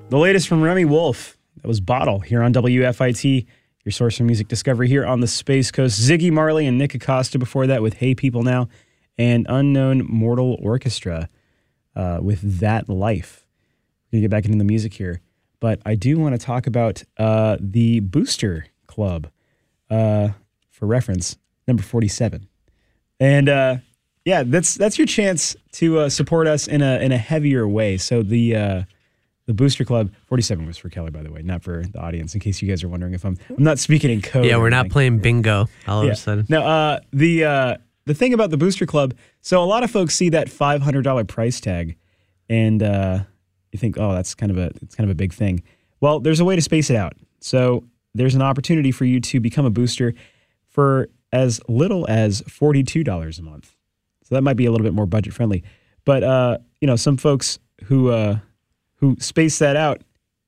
The latest from Remy Wolf. That was Bottle here on WFIT, your source for music discovery here on the Space Coast. Ziggy Marley and Nick Acosta before that with Hey People Now, and Unknown Mortal Orchestra with That Life. We're going to get back into the music here. But I do want to talk about the Booster Club, for reference, number 47. And yeah, that's your chance to support us in a heavier way. So the Booster Club, 47 was for Kelly, by the way, not for the audience, in case you guys are wondering if I'm not speaking in code. Yeah, we're not playing bingo all of a sudden. No, the thing about the Booster Club, so a lot of folks see that $500 price tag, and you think, oh, it's kind of a big thing. Well, there's a way to space it out. So there's an opportunity for you to become a booster for as little as $42 a month. So that might be a little bit more budget friendly. But some folks who space that out,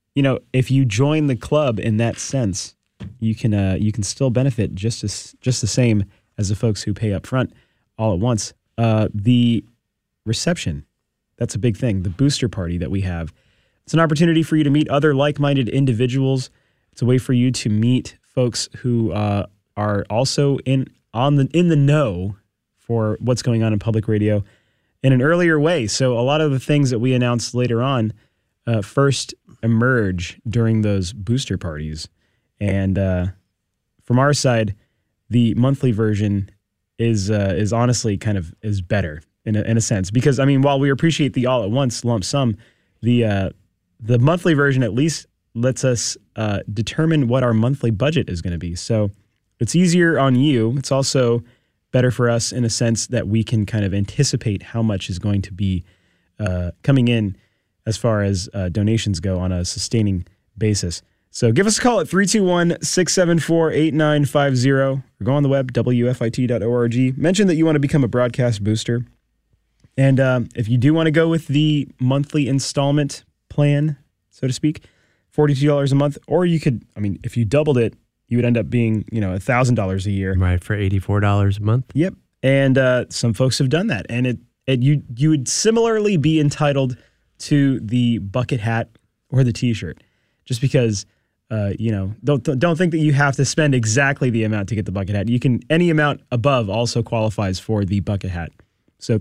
if you join the club in that sense, you can still benefit just the same as the folks who pay up front all at once. The reception, that's a big thing. The booster party that we have, it's an opportunity for you to meet other like-minded individuals. It's a way for you to meet folks who are also in the know for what's going on in public radio in an earlier way. So a lot of the things that we announce later on first emerge during those booster parties. And from our side, the monthly version is honestly kind of is better in a sense, because I mean, while we appreciate the all at once lump sum, the monthly version at least lets us determine what our monthly budget is going to be. So it's easier on you. It's also better for us in a sense that we can kind of anticipate how much is going to be coming in as far as donations go on a sustaining basis. So give us a call at 321-674-8950 or go on the web, wfit.org. Mention that you want to become a broadcast booster. And if you do want to go with the monthly installment plan, so to speak, $42 a month, or you could, I mean, if you doubled it, you would end up being, $1,000 a year. Right, for $84 a month. Yep. And some folks have done that. And you would similarly be entitled to the bucket hat or the T-shirt, just because, don't think that you have to spend exactly the amount to get the bucket hat. You can, any amount above also qualifies for the bucket hat. So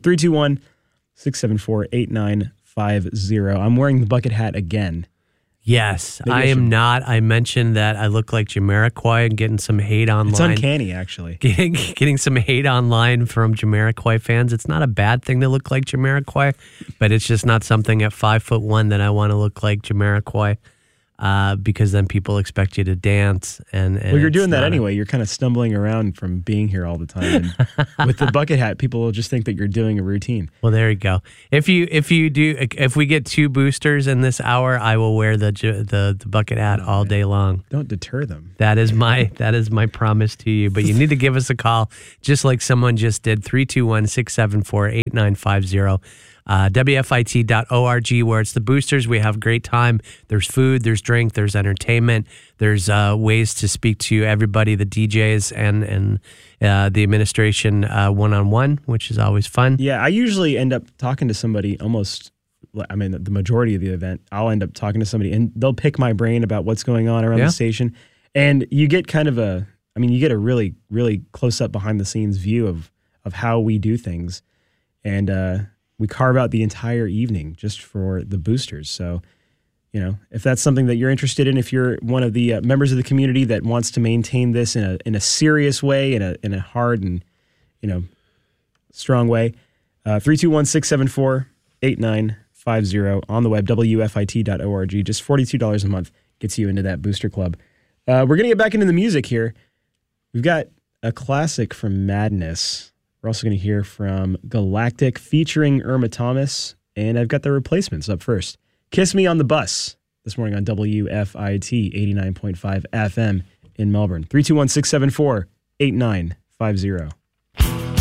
321-674-8950. I'm wearing the bucket hat again. Yes, I am not. I mentioned that I look like Jamiroquai and getting some hate online. It's uncanny, actually. Getting some hate online from Jamiroquai fans. It's not a bad thing to look like Jamiroquai, but it's just not something at 5'1" that I want to look like Jamiroquai, because then people expect you to dance. And well, you're doing that anyway. You're kind of stumbling around from being here all the time. And with the bucket hat, people will just think that you're doing a routine. Well, there you go. If we get 2 boosters in this hour, I will wear the bucket hat all day long. Don't deter them. That is my promise to you. But you need to give us a call, just like someone just did, 321-674-8950. WFIT.org, where it's the boosters. We have a great time. There's food, there's drink, there's entertainment. There's ways to speak to everybody, the DJs and the administration one-on-one, which is always fun. Yeah, I usually end up talking to somebody the majority of the event. I'll end up talking to somebody, and they'll pick my brain about what's going on around the station. And you get kind of a really, really close-up behind-the-scenes view of how we do things. And we carve out the entire evening just for the boosters. So, if that's something that you're interested in, if you're one of the members of the community that wants to maintain this in a serious way, in a hard and, strong way, 321-674-8950 on the web, wfit.org. Just $42 a month gets you into that booster club. We're going to get back into the music here. We've got a classic from Madness. We're also going to hear from Galactic featuring Irma Thomas, and I've got the Replacements up first. Kiss Me on the Bus this morning on WFIT 89.5 FM in Melbourne. 321-674-8950.